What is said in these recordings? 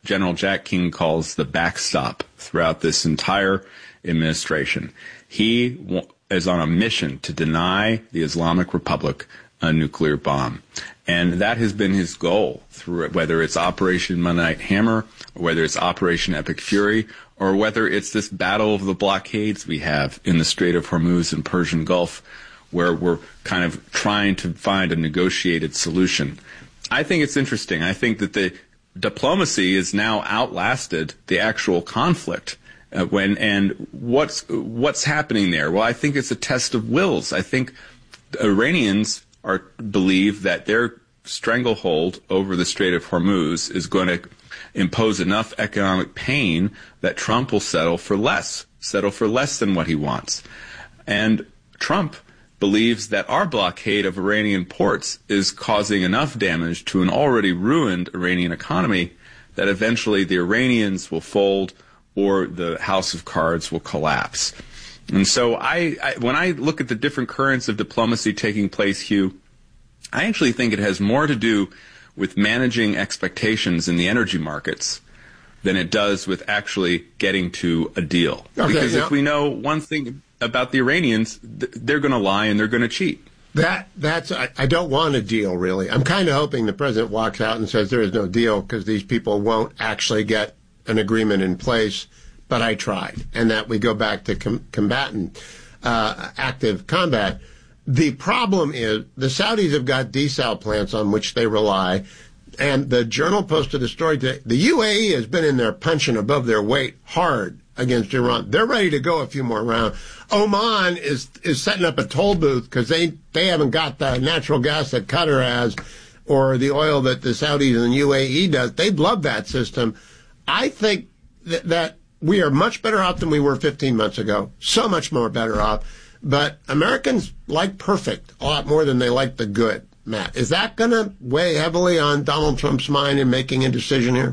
General Jack King calls the backstop throughout this entire administration. He is on a mission to deny the Islamic Republic a nuclear bomb. And that has been his goal, through whether it's Operation Midnight Hammer, or whether it's Operation Epic Fury, or whether it's this battle of the blockades we have in the Strait of Hormuz and Persian Gulf, where we're kind of trying to find a negotiated solution. I think it's interesting. I think that the diplomacy is now outlasted the actual conflict. What's happening there? Well, I think it's a test of wills. I think the Iranians believe that their stranglehold over the Strait of Hormuz is going to impose enough economic pain that Trump will settle for less than what he wants. And Trump believes that our blockade of Iranian ports is causing enough damage to an already ruined Iranian economy that eventually the Iranians will fold or the house of cards will collapse. And so when I look at the different currents of diplomacy taking place, Hugh, I actually think it has more to do with managing expectations in the energy markets than it does with actually getting to a deal. Okay, because if we know one thing about the Iranians, they're going to lie and they're going to cheat. I don't want a deal, really. I'm kind of hoping the president walks out and says there is no deal because these people won't actually get an agreement in place, but I tried, and that we go back to active combat. The problem is the Saudis have got desal plants on which they rely, and the Journal posted a story today. The UAE has been in there punching above their weight hard against Iran. They're ready to go a few more rounds. Oman is setting up a toll booth because they haven't got the natural gas that Qatar has or the oil that the Saudis and UAE does. They'd love that system. I think that we are much better off than we were 15 months ago, so much more better off. But Americans like perfect a lot more than they like the good, Matt. Is that going to weigh heavily on Donald Trump's mind in making a decision here?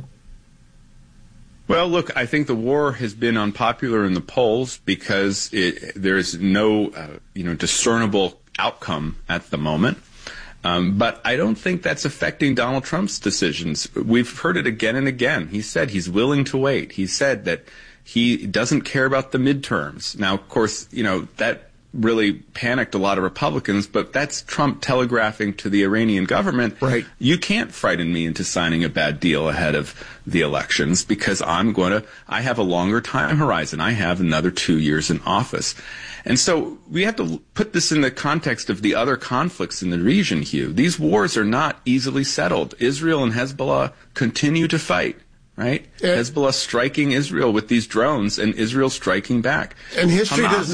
Well, look, I think the war has been unpopular in the polls because there's no discernible outcome at the moment. But I don't think that's affecting Donald Trump's decisions. We've heard it again and again. He said he's willing to wait. He said that he doesn't care about the midterms. Now, of course, that really panicked a lot of Republicans, but that's Trump telegraphing to the Iranian government, right, you can't frighten me into signing a bad deal ahead of the elections because I have a longer time horizon. I have another 2 years in office. And so we have to put this in the context of the other conflicts in the region, Hugh. These wars are not easily settled. Israel and Hezbollah continue to fight, right? Yeah. Hezbollah striking Israel with these drones and Israel striking back. And history Hamas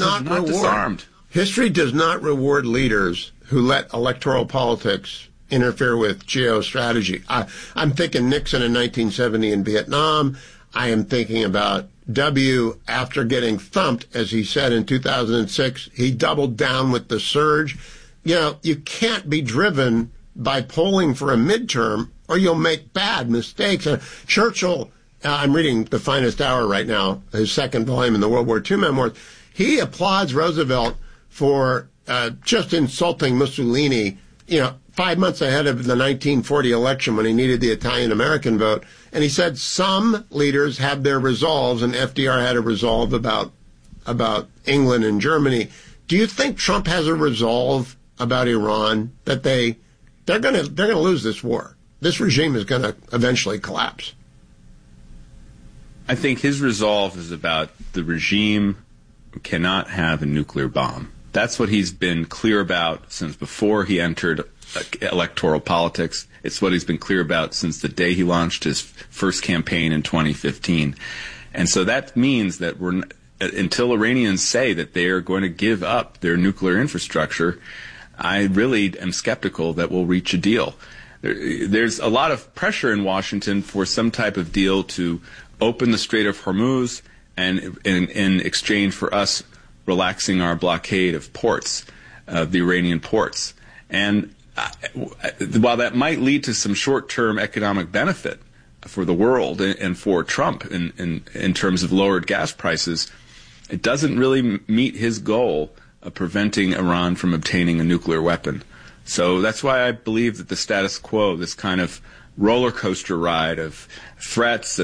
does not reward leaders who let electoral politics interfere with geostrategy. I'm thinking Nixon in 1970 in Vietnam. I am thinking about W. after getting thumped, as he said in 2006. He doubled down with the surge. You can't be driven by polling for a midterm or you'll make bad mistakes. Churchill, I'm reading The Finest Hour right now, his second volume in the World War II memoirs. He applauds Roosevelt for just insulting Mussolini, 5 months ahead of the 1940 election when he needed the Italian-American vote. And he said some leaders have their resolves, and FDR had a resolve about England and Germany. Do you think Trump has a resolve about Iran that they're going to lose this war? This regime is going to eventually collapse. I think his resolve is about the regime cannot have a nuclear bomb. That's what he's been clear about since before he entered electoral politics. It's what he's been clear about since the day he launched his first campaign in 2015. And so that means that until Iranians say that they are going to give up their nuclear infrastructure, I really am skeptical that we'll reach a deal. There's a lot of pressure in Washington for some type of deal to open the Strait of Hormuz and in exchange for us relaxing our blockade of ports, the Iranian ports. And while that might lead to some short-term economic benefit for the world and for Trump in terms of lowered gas prices, it doesn't really meet his goal of preventing Iran from obtaining a nuclear weapon. So that's why I believe that the status quo, this kind of roller coaster ride of threats